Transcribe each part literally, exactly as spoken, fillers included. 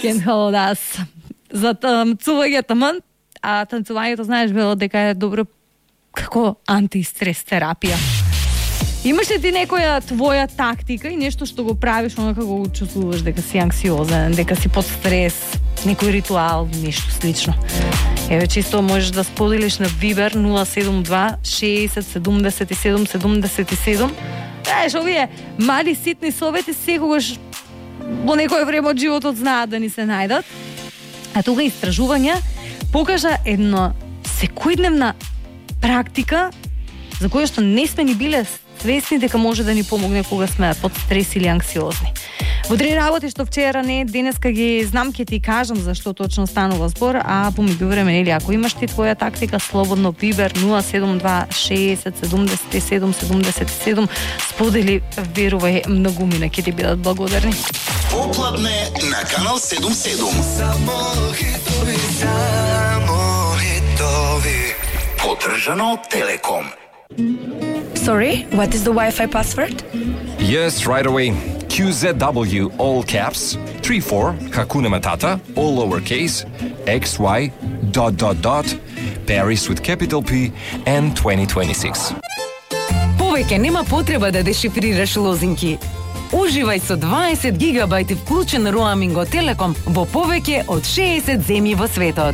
Can't hold us. За танцување таман, а танцувањето знаеш било дека е добро како антистрес терапија. Имаш ли ти некоја твоја тактика и нешто што го правиш онака кога го чувствуваш дека си анксиозен, дека си под стрес, некој ритуал, нешто слично? Еве чисто можеш да споделиш на Viber нула седум два шеесет седумдесет и седум седумдесет и седум. Знаеш, овие мали ситни совети секогаш во некој време од животот знаат да ни се најдат. А тука истражување покажа една секојдневна практика за која што не сме ни биле свесни дека може да ни помогне кога сме под стрес или анксиозни. Во три работи што вчера не, денеска ги знам, ќе ти кажам зашто точно станува збор, а по меѓувреме, или ако имаш ти твоја тактика, слободно Viber нула седум два шеесет седумдесет и седум седумдесет и седум, сподели, верувај, многумина ќе ти бидат благодарни. Попладне на канал седум седум. Само хитови, само хитови. Поддржано од Телеком. Sorry, what is the Wi-Fi password? Yes, right away. Q Z W, all caps, three four, Hakuna Matata, all lowercase, X Y, dot dot dot, Paris with capital P, and twenty twenty-six. Повеќе нема потреба да дешифрираш лозинки. Уживај со дваесет гигабајти вклучен роаминг од Телеком во повеќе од шеесет земји во светот.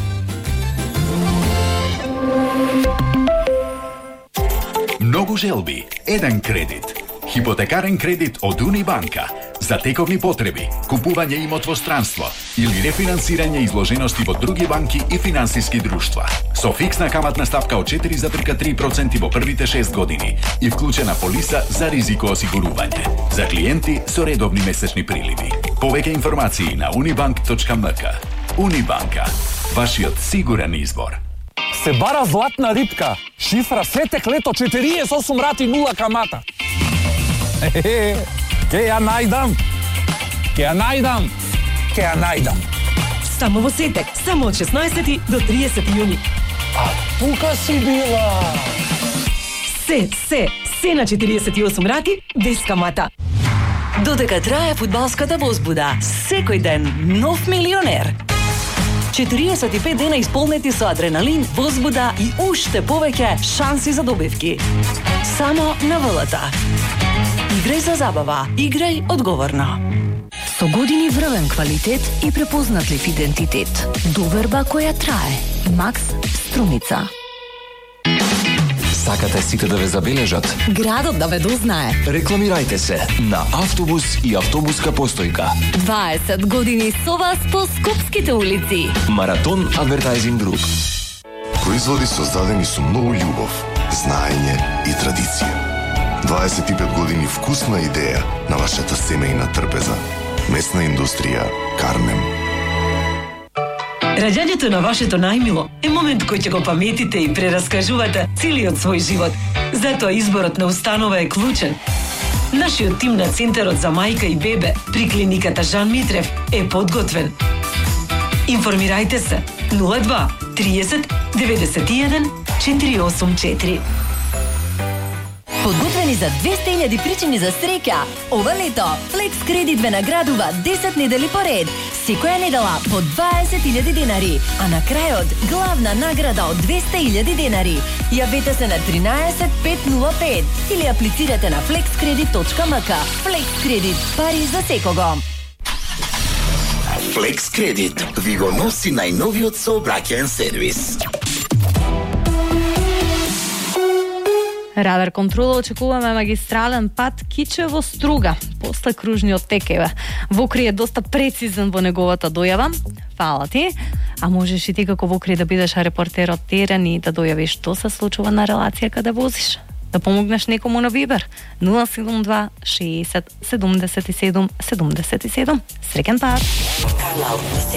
Многу желби, еден кредит. Хипотекарен кредит од Унибанка за тековни потреби, купување имот во странство или рефинансирање изложености во други банки и финансиски друштва. Со фиксна каматна ставка од четири зарез три проценти во првите шест години и вклучена полиса за ризико осигурување. За клиенти со редовни месечни приливи. Повеќе информации на unibank точка ем ка. Унибанка, вашиот сигурен избор. Се бара златна рибка. Шифра сетек лето четириесет и осум рати нула камата. Е, ке ја најдам. Ке ја најдам. Ке ја најдам. Само во сетек, само од шеснаесети до триесети јуни. А тука си била. Се, се, се на четириесет и осум рати без камата. Додека трае фудбалската возбуда, секој ден нов милионер. четириесет и пет дена исполнети со адреналин, возбуда и уште повеќе шанси за добивки. Само на ВЛТ. Играј за забава, играј одговорно. Со години врвен квалитет и препознатлив идентитет. Доверба која трае. Макс Струмица. Сакате сите да ве забележат? Градот да ве дознае. Рекламирајте се на автобус и автобуска постојка. дваесет години со вас по скопските улици. Маратон Advertising Group. Производи создадени со многу љубов, знаење и традиција. дваесет и пет години вкусна идеја на вашата семејна трпеза. Месна индустрија Кармем. Раѓањето на вашето најмило е момент кој ќе го паметите и прераскажувате целиот свој живот. Затоа изборот на установа е клучен. Нашиот тим на Центарот за мајка и бебе при клиниката Жан Митрев е подготвен. Информирајте се нула два триесет деветдесет и еден четири осум четири. Подготвени за двесте илјади причини за среќа. Ова лето Флекс Кредит ве наградува десет недели поред. Секоја недела по дваесет илјади денари, а на крајот главна награда од двесте илјади денари. Јавете се на тринаесет пет нула пет или аплицирате на flexcredit точка ем ка. Флекс Кредит, пари за секого. Флекс Кредит ви го носи најновиот сообраќаен сервис. Радар контрола очекуваме магистрален пат Кичево-Струга, после кружниот текеве. Вокри е доста прецизен во неговата дојава. Фала ти. А можеш и ти како Вокри да бидеш репортер од терен и да дојавиш што се случува на релација каде возиш. Да помогнеш некому на Viber нула седум два шеесет седумдесет и седум седумдесет и седум. Среќен пат!